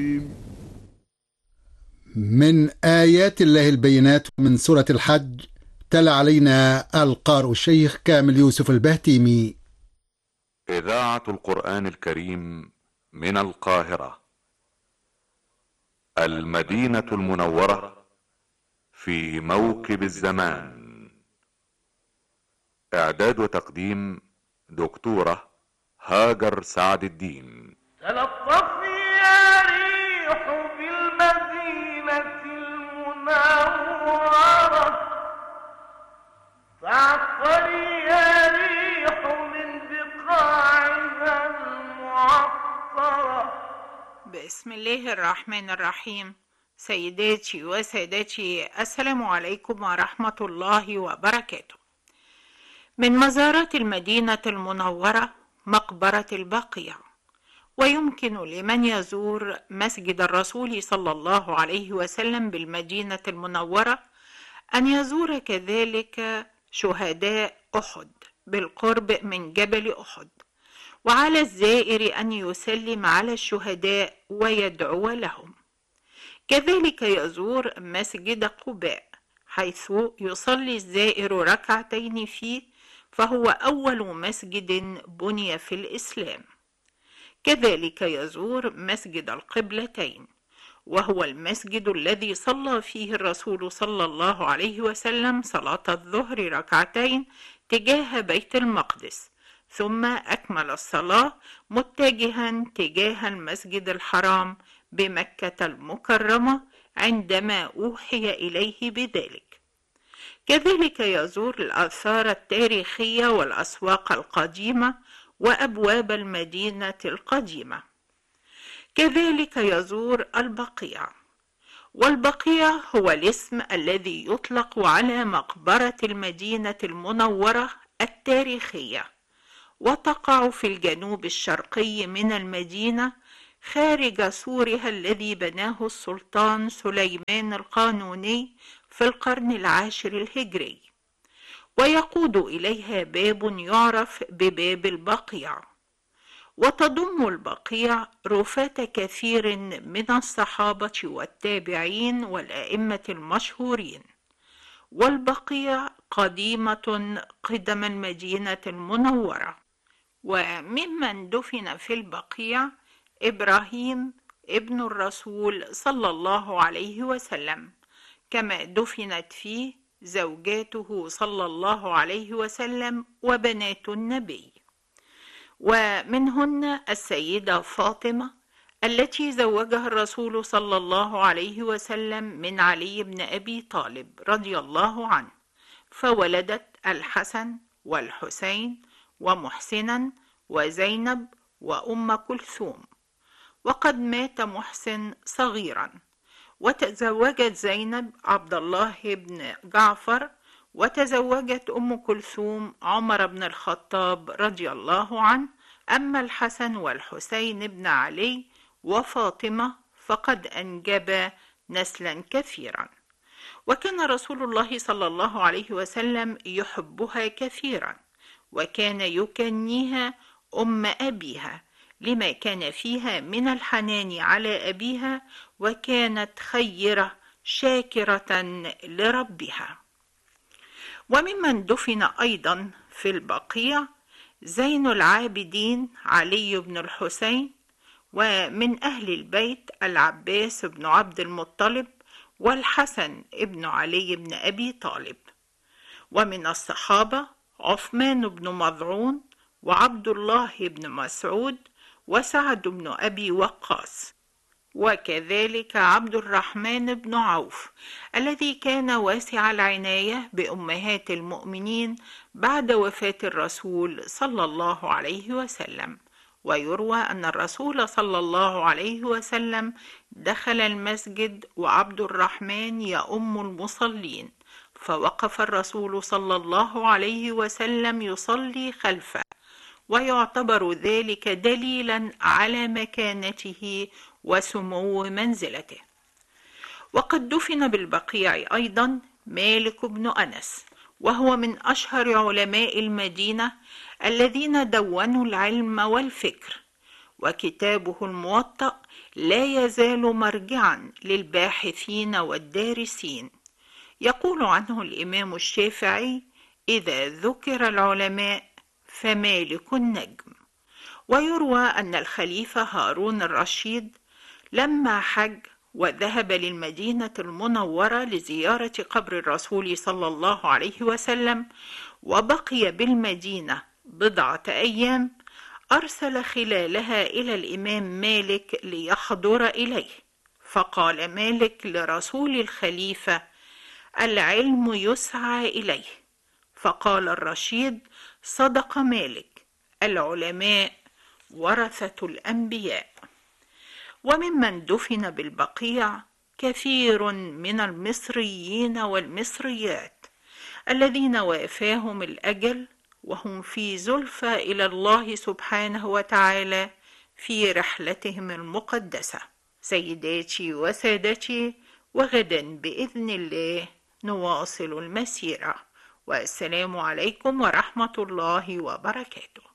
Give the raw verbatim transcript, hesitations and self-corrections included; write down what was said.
من آيات الله البينات من سورة الحج، تلا علينا القارئ الشيخ كامل يوسف البهتيمي. إذاعة القرآن الكريم من القاهرة. المدينة المنورة في موكب الزمان. إعداد وتقديم دكتورة هاجر سعد الدين. تلطفي يا ريح بالمدينة المنورة، تعطري يا ريح من بقاعها المعطرة. بسم الله الرحمن الرحيم. سيداتي وسادتي، السلام عليكم ورحمة الله وبركاته. من مزارات المدينة المنورة مقبرة البقيع، ويمكن لمن يزور مسجد الرسول صلى الله عليه وسلم بالمدينة المنورة أن يزور كذلك شهداء أحد بالقرب من جبل أحد، وعلى الزائر أن يسلم على الشهداء ويدعو لهم. كذلك يزور مسجد قباء، حيث يصلي الزائر ركعتين فيه، فهو أول مسجد بني في الإسلام. كذلك يزور مسجد القبلتين، وهو المسجد الذي صلى فيه الرسول صلى الله عليه وسلم صلاة الظهر ركعتين تجاه بيت المقدس، ثم أكمل الصلاة متجها تجاه المسجد الحرام بمكة المكرمة عندما أوحي إليه بذلك. كذلك يزور الآثار التاريخية والأسواق القديمة وأبواب المدينة القديمة. كذلك يزور البقيع، والبقيع هو الاسم الذي يطلق على مقبرة المدينة المنورة التاريخية، وتقع في الجنوب الشرقي من المدينة خارج سورها الذي بناه السلطان سليمان القانوني في القرن العاشر الهجري، ويقود إليها باب يعرف بباب البقيع. وتضم البقيع رفاة كثير من الصحابة والتابعين والأئمة المشهورين. والبقيع قديمة قدم المدينة المنورة. وممن دفن في البقيع إبراهيم ابن الرسول صلى الله عليه وسلم، كما دفنت فيه زوجاته صلى الله عليه وسلم وبنات النبي، ومنهن السيدة فاطمة التي زوجها الرسول صلى الله عليه وسلم من علي بن أبي طالب رضي الله عنه، فولدت الحسن والحسين ومحسنا وزينب وأم كلثوم. وقد مات محسن صغيرا، وتزوجت زينب عبد الله بن جعفر، وتزوجت أم كلثوم عمر بن الخطاب رضي الله عنه. أما الحسن والحسين بن علي وفاطمة فقد أنجبا نسلا كثيرا. وكان رسول الله صلى الله عليه وسلم يحبها كثيرا، وكان يكنيها أم أبيها لما كان فيها من الحنان على أبيها، وكانت خيرة شاكرة لربها. وممن دفن أيضا في البقيع زين العابدين علي بن الحسين، ومن أهل البيت العباس بن عبد المطلب والحسن بن علي بن أبي طالب. ومن الصحابة عثمان بن مظعون وعبد الله بن مسعود وسعد بن أبي وقاص، وكذلك عبد الرحمن بن عوف الذي كان واسع العناية بأمهات المؤمنين بعد وفاة الرسول صلى الله عليه وسلم. ويروى أن الرسول صلى الله عليه وسلم دخل المسجد وعبد الرحمن يؤم المصلين، فوقف الرسول صلى الله عليه وسلم يصلي خلفه، ويعتبر ذلك دليلا على مكانته وسمو منزلته. وقد دفن بالبقيع أيضا مالك بن أنس، وهو من أشهر علماء المدينة الذين دونوا العلم والفكر، وكتابه الموطأ لا يزال مرجعا للباحثين والدارسين. يقول عنه الإمام الشافعي: إذا ذكر العلماء فمالك النجم. ويروى أن الخليفة هارون الرشيد لما حج وذهب للمدينة المنورة لزيارة قبر الرسول صلى الله عليه وسلم وبقي بالمدينة بضعة أيام، أرسل خلالها إلى الإمام مالك ليحضر إليه، فقال مالك لرسول الخليفة: العلم يسعى إليه. فقال الرشيد: صدق مالك، العلماء ورثة الأنبياء. وممن دفن بالبقيع كثير من المصريين والمصريات الذين وافاهم الأجل وهم في زلفى إلى الله سبحانه وتعالى في رحلتهم المقدسة. سيداتي وسادتي، وغدا بإذن الله نواصل المسيرة، والسلام عليكم ورحمة الله وبركاته.